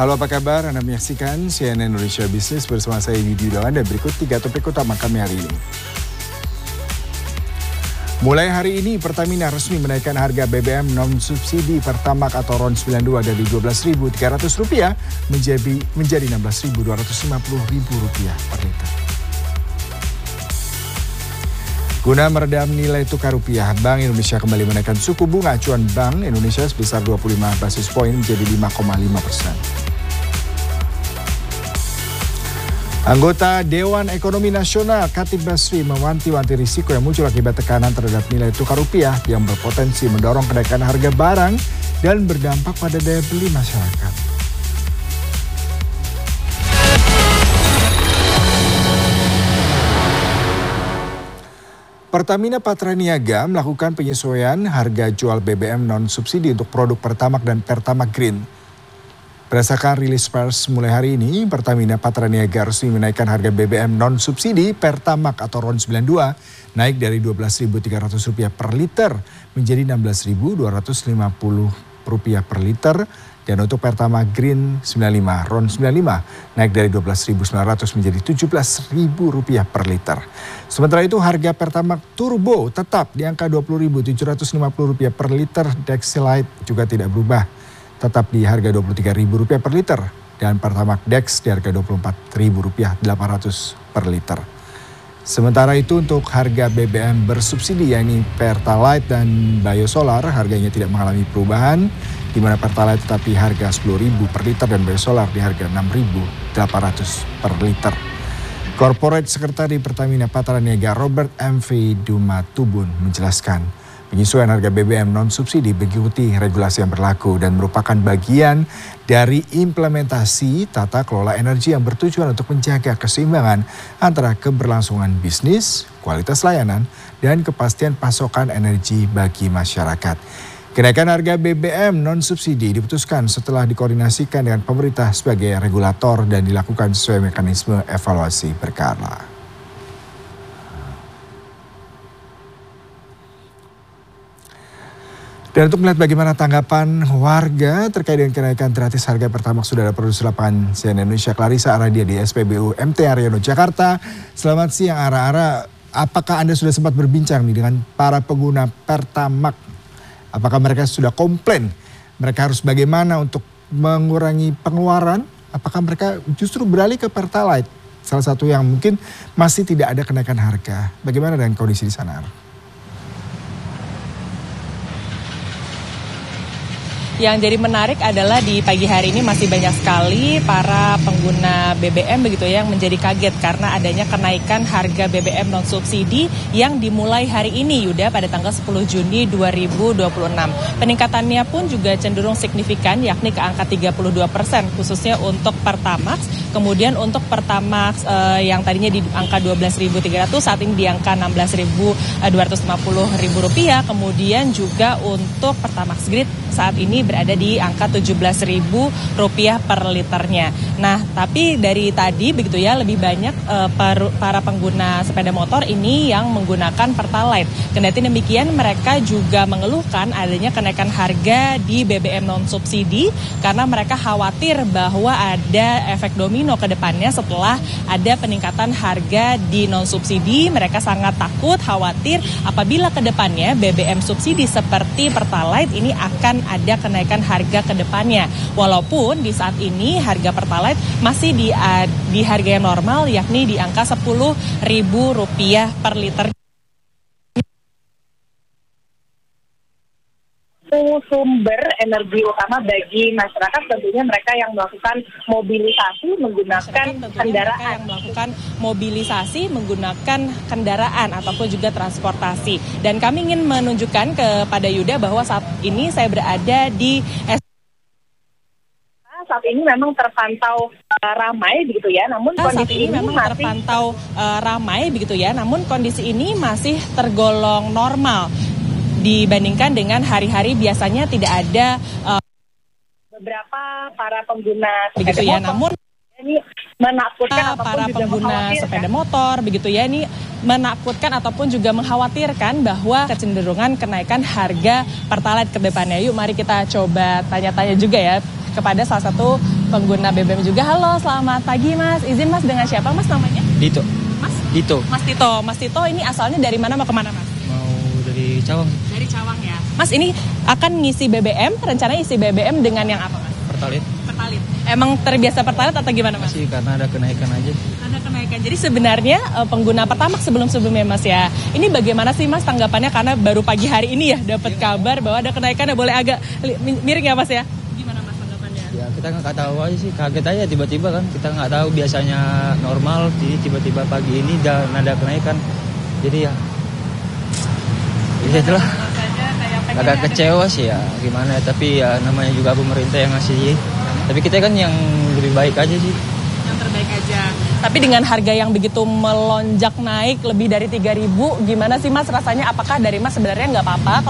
Halo, apa kabar? Anda menyaksikan CNN Indonesia Business bersama saya Yudi Yudawan dan berikut 3 topik utama kami hari ini. Mulai hari ini Pertamina resmi menaikkan harga BBM non-subsidi Pertamax atau RON 92 dari Rp12.300 menjadi Rp16.250.000 per liter. Guna meredam nilai tukar rupiah, Bank Indonesia kembali menaikkan suku bunga acuan Bank Indonesia sebesar 25 basis poin menjadi 5,5%. Anggota Dewan Ekonomi Nasional Khatib Basri mewanti-wanti risiko yang muncul akibat tekanan terhadap nilai tukar rupiah yang berpotensi mendorong kenaikan harga barang dan berdampak pada daya beli masyarakat. Pertamina Patraniaga melakukan penyesuaian harga jual BBM non-subsidi untuk produk Pertamax dan Pertamax Green. Berdasarkan rilis pers mulai hari ini, Pertamina Patraniaga resmi menaikkan harga BBM non-subsidi Pertamax atau RON 92 naik dari Rp12.300 per liter menjadi Rp16.250 per liter. Dan untuk Pertamax Green 95, RON 95 naik dari Rp12.900 menjadi Rp17.000 per liter. Sementara itu harga Pertamax Turbo tetap di angka Rp20.750 per liter, Dexilite juga tidak berubah, tetap di harga Rp23.000 per liter. Dan Pertamax Dex di harga Rp24.800 per liter. Sementara itu untuk harga BBM bersubsidi yakni Pertalite dan Biosolar harganya tidak mengalami perubahan, di mana Pertalite tetap di harga Rp10.000 per liter dan Biosolar di harga Rp6.800 per liter. Corporate Sekretari Pertamina Patraniaga Robert M.V. Dumatubun menjelaskan, penyesuaian harga BBM non-subsidi mengikuti regulasi yang berlaku dan merupakan bagian dari implementasi tata kelola energi yang bertujuan untuk menjaga keseimbangan antara keberlangsungan bisnis, kualitas layanan, dan kepastian pasokan energi bagi masyarakat. Kenaikan harga BBM non-subsidi diputuskan setelah dikoordinasikan dengan pemerintah sebagai regulator dan dilakukan sesuai mekanisme evaluasi berkala. Dan untuk melihat bagaimana tanggapan warga terkait dengan kenaikan gratis harga Pertamax, sudah ada produser lapangan CNN Indonesia Clarissa Aradia di SPBU MT Haryono Jakarta. Selamat siang Ara. Apakah Anda sudah sempat berbincang nih dengan para pengguna Pertamax? Apakah mereka sudah komplain? Mereka harus bagaimana untuk mengurangi pengeluaran? Apakah mereka justru beralih ke Pertalite? Salah satu yang mungkin masih tidak ada kenaikan harga. Bagaimana dengan kondisi di sana? Yang jadi menarik adalah di pagi hari ini masih banyak sekali para pengguna BBM begitu ya yang menjadi kaget karena adanya kenaikan harga BBM non subsidi yang dimulai hari ini Yuda pada tanggal 10 Juni 2026. Peningkatannya pun juga cenderung signifikan yakni ke angka 32% khususnya untuk Pertamax. Kemudian untuk Pertamax yang tadinya di angka Rp12.300 saat ini di angka Rp16.250. Kemudian juga untuk Pertamax Green saat ini berada di angka Rp17.000 per liternya. Nah, tapi dari tadi begitu ya lebih banyak para pengguna sepeda motor ini yang menggunakan Pertalite. Kendati demikian mereka juga mengeluhkan adanya kenaikan harga di BBM non subsidi karena mereka khawatir bahwa ada efek domino ke depannya setelah ada peningkatan harga di non subsidi. Mereka sangat takut, khawatir apabila ke depannya BBM subsidi seperti Pertalite ini akan ada kenaikan harga ke depannya. Walaupun di saat ini harga Pertalite masih di harga yang normal yakni di angka Rp10.000 per liter. Sumber energi utama bagi masyarakat tentunya mereka yang melakukan mobilisasi menggunakan kendaraan ataupun juga transportasi. Dan kami ingin menunjukkan kepada Yuda bahwa saat ini saya berada di saat ini memang terpantau ramai begitu ya, namun kondisi ini memang terpantau ramai begitu ya, namun kondisi ini masih tergolong normal dibandingkan dengan hari-hari biasanya tidak ada beberapa para pengguna begitu ya, namun ini menakutkan para pengguna sepeda motor begitu ya, ini menakutkan ataupun juga mengkhawatirkan bahwa kecenderungan kenaikan harga Pertalite ke depannya. Yuk mari kita coba tanya-tanya juga ya kepada salah satu pengguna BBM juga. Halo, selamat pagi Mas. Izin Mas, dengan siapa Mas namanya? Dito. Mas? Dito. Mas Tito. Mas Tito ini asalnya dari mana mau kemana Mas? Mau dari Cawang. Dari Cawang ya. Mas ini akan ngisi BBM, rencananya isi BBM dengan yang apa Mas? Pertalite. Pertalite. Emang terbiasa Pertalite atau gimana Mas? Masih karena ada kenaikan aja. Ada kenaikan. Jadi sebenarnya pengguna Pertamax sebelum-sebelumnya Mas ya. Ini bagaimana sih Mas tanggapannya karena baru pagi hari ini ya dapat kabar bahwa ada kenaikan, ya boleh agak miring ya Mas ya? Gimana Mas tanggapannya? Ya kita nggak tahu aja sih, kaget aja tiba-tiba kan. Kita nggak tahu, biasanya normal, jadi tiba-tiba pagi ini ada kenaikan. Jadi ya itulah. Agak kecewa sih ya, gimana ya, tapi ya namanya juga pemerintah yang ngasih. Tapi kita kan yang lebih baik aja sih. Yang terbaik aja. Tapi dengan harga yang begitu melonjak naik lebih dari 3.000, gimana sih Mas rasanya? Apakah dari Mas sebenarnya nggak apa-apa